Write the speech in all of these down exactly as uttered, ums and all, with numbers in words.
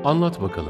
Anlat bakalım.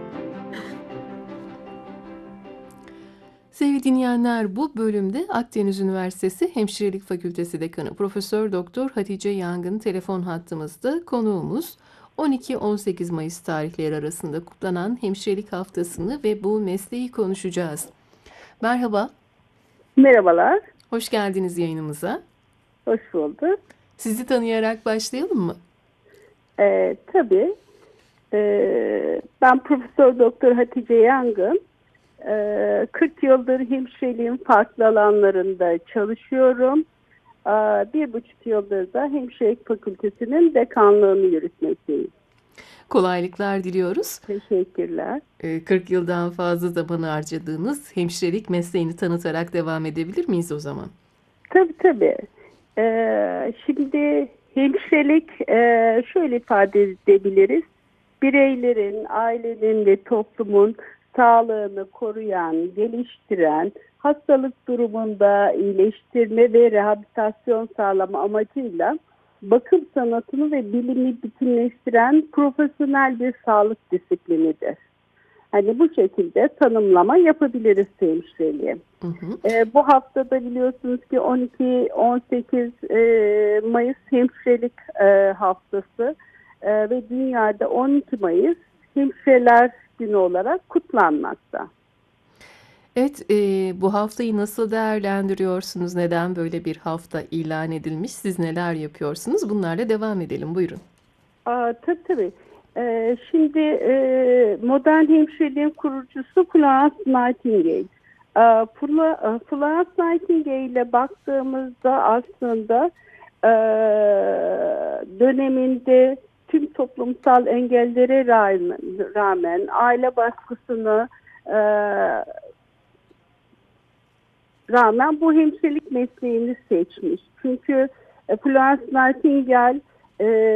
Sevgili dinleyenler, bu bölümde Akdeniz Üniversitesi Hemşirelik Fakültesi Dekanı Profesör Doktor Hatice Yangın telefon hattımızda. Konuğumuz on iki on sekiz Mayıs tarihleri arasında kutlanan Hemşirelik Haftası'nı ve bu mesleği konuşacağız. Merhaba, Merhabalar, hoş geldiniz yayınımıza. hoş bulduk. Sizi tanıyarak başlayalım mı? Ee, tabii, ee, ben Profesör Doktor Hatice Yangın. Ee, kırk yıldır hemşireliğin farklı alanlarında çalışıyorum. Ee, bir buçuk yıldır da Hemşirelik Fakültesi'nin dekanlığını yürütmekteyim. Kolaylıklar diliyoruz. Teşekkürler. Ee, kırk yıldan fazla zaman harcadığınız hemşirelik mesleğini tanıtarak devam edebilir miyiz o zaman? Tabii tabii. Ee, şimdi hemşirelik e, şöyle ifade edebiliriz. Bireylerin, ailenin ve toplumun sağlığını koruyan, geliştiren, hastalık durumunda iyileştirme ve rehabilitasyon sağlama amacıyla bakım sanatını ve bilimi bütünleştiren profesyonel bir sağlık disiplinidir. Hani bu şekilde tanımlama yapabiliriz hemşireliğe. Hı hı. E, bu haftada biliyorsunuz ki on iki on sekiz e, Mayıs Hemşirelik e, Haftası e, ve dünyada on iki Mayıs Hemşireler Günü olarak kutlanmakta. Evet, e, bu haftayı nasıl değerlendiriyorsunuz? Neden böyle bir hafta ilan edilmiş? Siz neler yapıyorsunuz? Bunlarla devam edelim. Buyurun. Aa, tabii tabii. E, şimdi e, modern hemşireliğin kurucusu Florence Nightingale. E, Fla- e, Florence Nightingale ile baktığımızda aslında e, döneminde tüm toplumsal engellere rağmen, rağmen aile baskısını e, rağmen bu hemşirelik mesleğini seçmiş. Çünkü e, Florence Nightingale e,